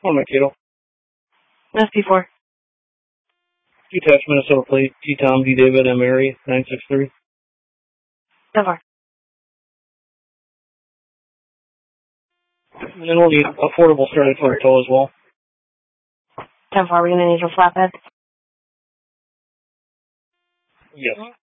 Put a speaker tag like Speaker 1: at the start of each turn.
Speaker 1: Oh, Mankato.
Speaker 2: SP4.
Speaker 1: Detached Minnesota plate, T Tom D David M Mary 963.
Speaker 2: 10-4.
Speaker 1: And then we'll need affordable started for a tow as well.
Speaker 2: 10-4, we're going to need your flatbed.
Speaker 1: Yes.